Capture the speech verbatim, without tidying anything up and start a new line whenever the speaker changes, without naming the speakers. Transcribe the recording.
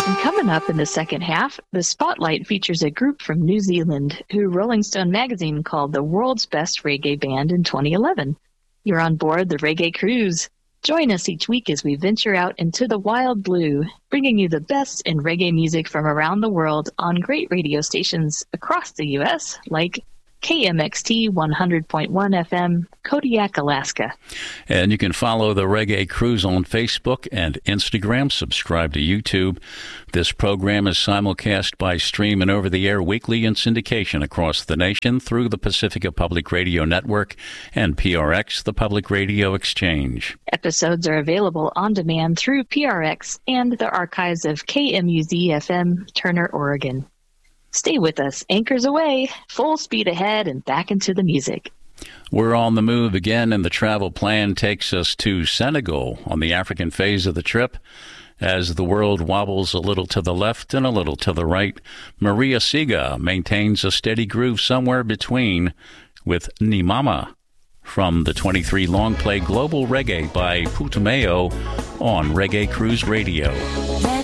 And coming up in the second half, the Spotlight features a group from New Zealand who Rolling Stone magazine called the world's best reggae band in twenty eleven. You're on board the Reggae Cruise. Join us each week as we venture out into the wild blue, bringing you the best in reggae music from around the world on great radio stations across the U S, like K M X T one hundred point one F M, Kodiak, Alaska.
And you can follow the Reggae Cruise on Facebook and Instagram. Subscribe to YouTube. This program is simulcast by stream and over-the-air weekly in syndication across the nation through the Pacifica Public Radio Network and P R X, the Public Radio Exchange.
Episodes are available on demand through P R X and the archives of K M U Z F M, Turner, Oregon. Stay with us. Anchors away, full speed ahead and back into the music.
We're on the move again, and the travel plan takes us to Senegal on the African phase of the trip. As the world wobbles a little to the left and a little to the right, Maria Siga maintains a steady groove somewhere between with Nimama from the twenty-three long play Global Reggae by Putumayo on Reggae Cruise Radio.